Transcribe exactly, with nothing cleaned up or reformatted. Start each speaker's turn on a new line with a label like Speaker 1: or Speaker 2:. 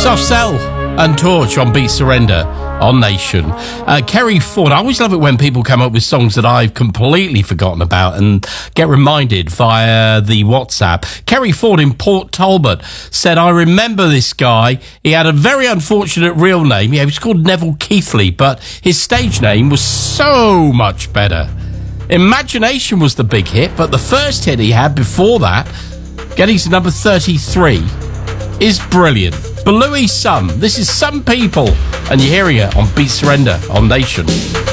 Speaker 1: Soft Cell and Torch on Beat Surrender on Nation. Uh, Kerry Ford, I always love it when people come up with songs that I've completely forgotten about and get reminded via the WhatsApp. Kerry Ford in Port Talbot said, I remember this guy. He had a very unfortunate real name. Yeah, he was called Neville Keithley, but his stage name was so much better. Imagination was the big hit, but the first hit he had before that, getting to number thirty-three, is brilliant. Bluey Some. This is Some People, and you're hearing it on Beat Surrender on Nation.